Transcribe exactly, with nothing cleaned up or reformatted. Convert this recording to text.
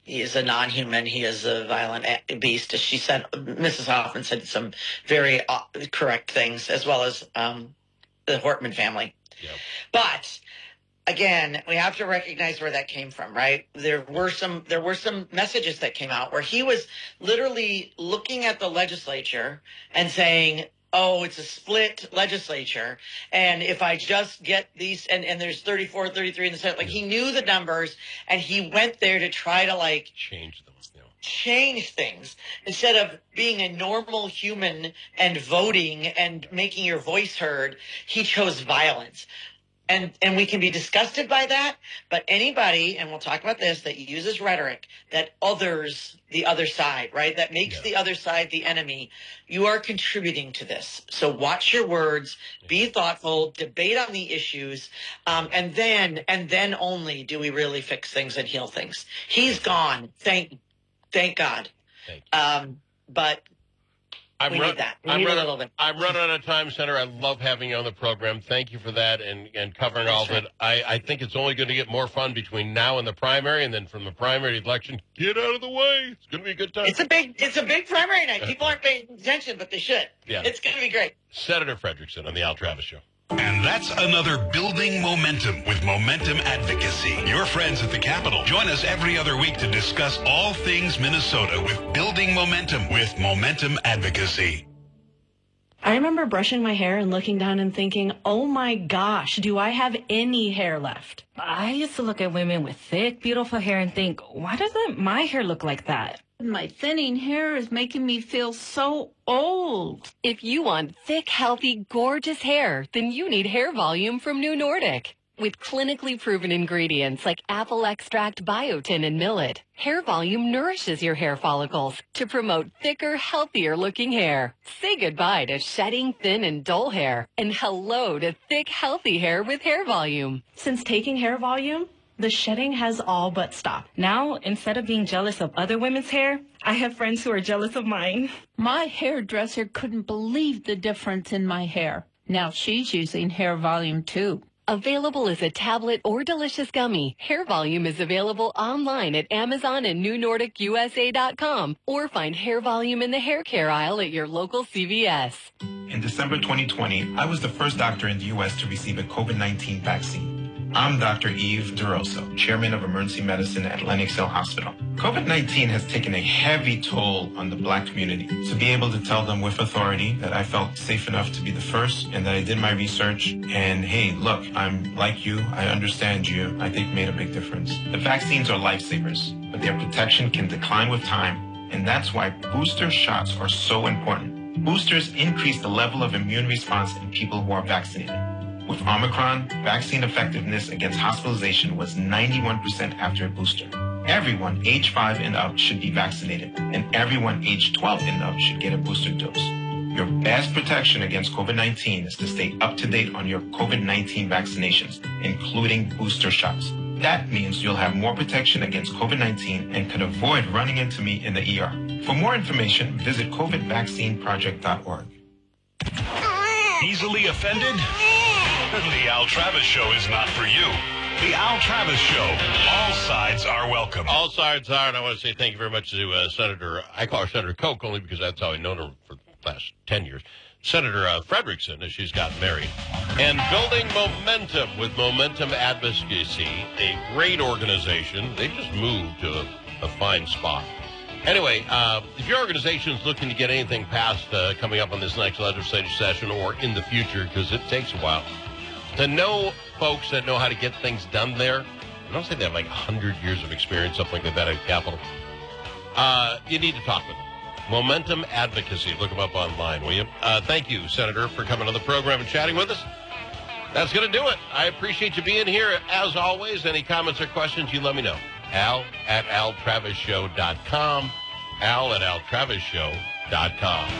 He is a non-human. He is a violent beast. As she said, Missus Hoffman said some very correct things, as well as um, the Hortman family. Yep. But again, we have to recognize where that came from, right? There were some there were some messages that came out where he was literally looking at the legislature and saying, oh, it's a split legislature. And if I just get these, and, and there's thirty-four, thirty-three in the Senate, like he knew the numbers and he went there to try to like change them, you know. change things instead of being a normal human and voting and making your voice heard. He chose violence. And and we can be disgusted by that, but anybody, and we'll talk about this, that uses rhetoric that others the other side, right? That makes yeah. the other side the enemy. You are contributing to this. So watch your words, be thoughtful, debate on the issues, um, and then and then only do we really fix things and heal things. He's gone. Thank thank God. Thank you. Um, but I'm we run, need that. We I'm need running, a little bit. I'm running out of time, Senator. I love having you on the program. Thank you for that and, and covering That's all of right. it. I, I think it's only going to get more fun between now and the primary, and then from the primary to the election, get out of the way. It's going to be a good time. It's a big, it's a big primary night. People aren't paying attention, but they should. Yeah. It's going to be great. Senator Frederickson on the Al Travis Show. And that's another Building Momentum with Momentum Advocacy. Your friends at the Capitol. Join us every other week to discuss all things Minnesota with Building Momentum with Momentum Advocacy. I remember brushing my hair and looking down and thinking, oh my gosh, do I have any hair left? I used to look at women with thick, beautiful hair and think, why doesn't my hair look like that? My thinning hair is making me feel so old. If you want thick, healthy, gorgeous hair, then you need Hair Volume from New Nordic. With clinically proven ingredients like apple extract, biotin, and millet, Hair Volume nourishes your hair follicles to promote thicker, healthier-looking hair. Say goodbye to shedding, thin, and dull hair, and hello to thick, healthy hair with Hair Volume. Since taking Hair Volume, the shedding has all but stopped. Now, instead of being jealous of other women's hair, I have friends who are jealous of mine. My hairdresser couldn't believe the difference in my hair. Now she's using Hair Volume too. Available as a tablet or delicious gummy, Hair Volume is available online at Amazon and New Nordic U S A dot com, or find Hair Volume in the hair care aisle at your local C V S. In December twenty twenty, I was the first doctor in the U S to receive a COVID nineteen vaccine. I'm Doctor Eve DeRosa, Chairman of Emergency Medicine at Lenox Hill Hospital. COVID nineteen has taken a heavy toll on the Black community. To be able to tell them with authority that I felt safe enough to be the first and that I did my research and, hey, look, I'm like you, I understand you, I think made a big difference. The vaccines are lifesavers, but their protection can decline with time, and that's why booster shots are so important. Boosters increase the level of immune response in people who are vaccinated. With Omicron, vaccine effectiveness against hospitalization was ninety-one percent after a booster. Everyone age five and up should be vaccinated, and everyone age twelve and up should get a booster dose. Your best protection against COVID nineteen is to stay up to date on your COVID nineteen vaccinations, including booster shots. That means you'll have more protection against COVID nineteen and could avoid running into me in the E R. For more information, visit covid vaccine project dot org. Easily offended? The Al Travis Show is not for you. The Al Travis Show. All sides are welcome. All sides are, and I want to say thank you very much to uh, Senator, I call her Senator Koch only because that's how I've known her for the last ten years, Senator uh, Frederickson, as she's gotten married. And Building Momentum with Momentum Advocacy, a great organization. They just moved to a, a fine spot. Anyway, uh, if your organization is looking to get anything passed uh, coming up on this next legislative session or in the future, because it takes a while, to know folks that know how to get things done there, I don't say they have like one hundred years of experience, something like that at Capitol, uh, you need to talk with them. Momentum Advocacy. Look them up online, will you? Uh, thank you, Senator, for coming on the program and chatting with us. That's going to do it. I appreciate you being here. As always, any comments or questions, you let me know. Al at al travis show dot com. Al at al travis show dot com.